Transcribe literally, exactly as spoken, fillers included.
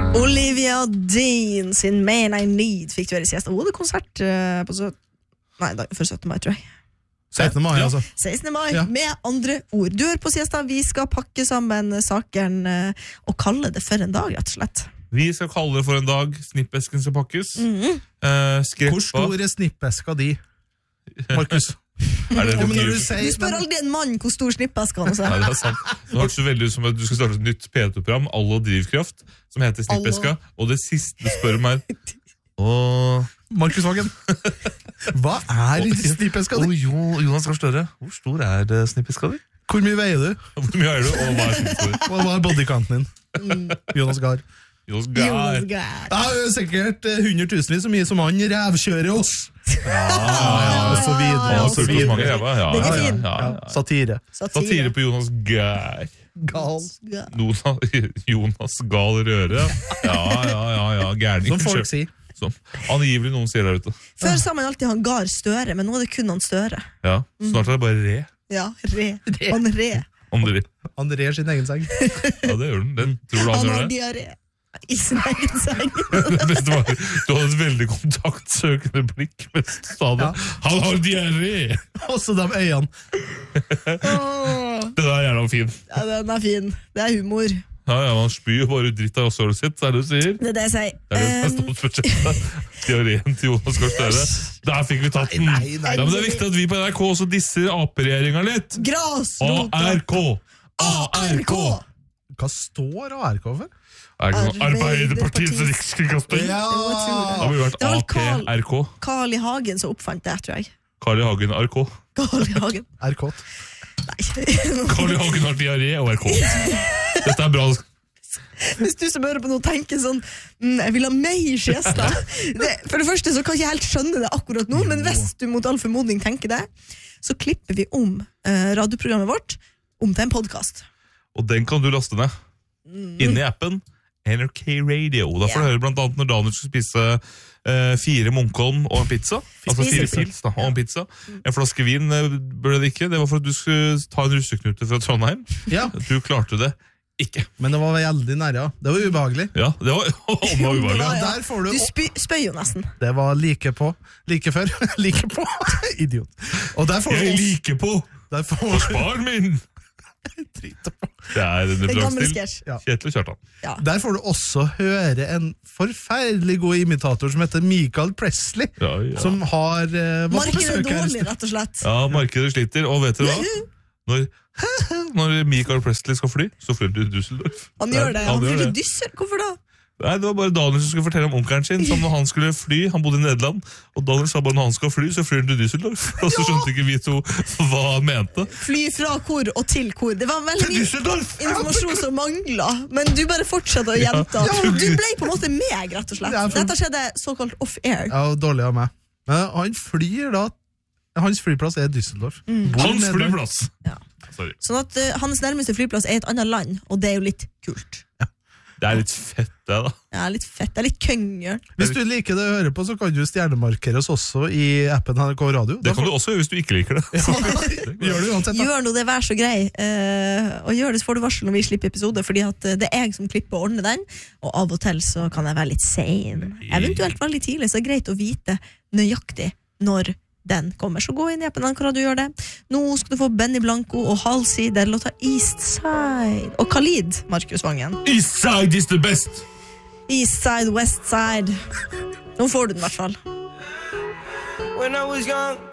Olivia Dean sin Man I Need fikk du være siesta. Hun hadde konsert uh, på så... Nei, da, for syttende mai, tror jeg. sekstende mai, altså. sekstende mai, ja. Med andre ord. Du hører på siesta, vi skal pakke sammen saken uh, og kalle det for en dag, rett og slett. Vi skal kalle det for en dag. Snippesken skal pakkes. Mm-hmm. uh, Hvor stor er snippeska di, Markus? Er det Om du, du, sier, du spør aldri en mann hvor stor snippeska han ja, det er sant. Det hørtes så veldig ut som at du skal starte et nytt P to-program, All og Drivkraft, som heter Snippeska, og det siste du spør meg Åh... Markus Hagen, hva er snippeska di? Åh, jo, Jonas Gahr Støre, hvor stor er det snippeska di? Hvor mye veier du? Hvor mye veier du, og hva er snippeska di? Hva er bodykanten din? Mm. Jonas Gahr. Jonas Gahr. Ja, sikkert hundre tusen så mye som han rævkjører oss. Ja, ja, og så videre, og så videre. Ja, ja, ja, ja, ja. Satire. Satire på Jonas Gahr. Gal. Jonas Gal Røre. Ja, ja, ja, ja, gærning. Som folk sier. Som angivelig noen sier der ute. Før sa man alltid han Gahr Støre, men nå er det kun han Støre. Ja, snart er det bare re. Ja, re. Han re. André. Han rer sin egen seng. Ja, det gjør den. den. Tror du han, han gjør har det? diaré. I sin egen seng. Det beste var, du hadde et veldig kontaktsøkende blikk mens du sa det. Ja. Han har diaré! Også de øynene. Oh. Den er gjerne fin. Ja, den er fin. Det er humor. Ja, ja, man spyr jo bare dritt av rasshølet sitt, er det du sier? Det er det jeg sier. Det er det som er statsbudsjettet. Diareen til Jonas Gahr Støre. Der fikk vi tatt den. Nei, nei, nei. Ja, men det er viktig at vi på N R K også disser A-regjeringen litt. Grasrota. A R K. A R K. Hva står A R K for? Arbeiderpartiets Rikskringkaster. Ja. Det har vi vært A P R K. Carl I Hagen som oppfant det, tror jeg. Carl I Hagen R K. Carl I Hagen. R K. Nei. Carl I Hagen har diaré og R K. Dette er bra. Hvis du som hører på noe tenker sånn mm, jeg vil ha mer siesta. For det første så kan jeg ikke helt skjønne det akkurat nå, men hvis du mot all formodning tenker det, så klipper vi om uh, radioprogrammet vårt om til en podcast. Og den kan du laste ned mm. inne i appen N R K Radio. Da får du yeah. høre blant annet når Daniel skal spise uh, fire Munkholm og en pizza. Altså fire pils da, og en pizza. En flaske vin uh, ble det ikke. Det var for at du skulle ta en russeknute fra Trondheim. Ja. Du klarte det ikke. Men det var veldig nære. Det var ubehagelig. Ja, det var, det var ubehagelig. Ja, ja. Der får du... Du spy, spøy jo nesten. Det var like på. Like før. Like på. Idiot. Og der får du... Jeg liker på. Der får du... Sparen min. Det er en dragsstil. Kjetil og Kjartan. Ja. Der får du også høre en forferdelig god imitator som heter Michael Presley, ja, ja. som har uh, markedet er dårlig, rett og slett. Ja, markedet sliter, og vet dere hva? Når, når Michael Presley skal fly, så flyr du til Düsseldorf. Han gjør det, han, han flyr til Düsseldorf, hvorfor da? Nei, det var bare Daniel som skulle fortelle om onkelen sin, som når han skulle fly, han bodde i Nederland, og Daniel sa bare når han skal fly, så flyr han til Düsseldorf. Og så skjønte ikke vi to hva han mente. Fly fra hvor og til hvor. Det var veldig mye informasjon som manglet, men du bare fortsatte å gjenta. Ja. Du ble på en måte meg, rett og slett. Dette skjedde såkalt off-air. Ja, dårlig av meg. Men han flyr da, hans flyplass er Düsseldorf. Mm. Hans flyplass! Ja. Sorry. Sånn at uh, hans nærmeste flyplass er et annet land, og det er jo litt kult. Ja. Det er litt fett, det da. Ja, litt fett. Det er litt kønger. Hvis du liker det å høre på, så kan du stjernemarkere oss også i appen N R K Radio. Det kan du også gjøre hvis du ikke liker det. Ja. Gjør det uansett, da. Gjør nå det, vær så grei. Uh, og gjør det, så får du varsel når vi slipper episode, fordi at det er jeg som klipper og ordner den, og av og til så kan jeg være litt sen. Eventuelt veldig tidlig, så er det greit å vite nøyaktig når den kommer. Så gå inn i appen N R K Radio og gjør det. Nå skal du få Benny Blanco og Halsey, der låta East Side. Og Khalid, Markus Vangen. East Side is the best! East Side, West Side. Nå får du den i hvert fall. When I was young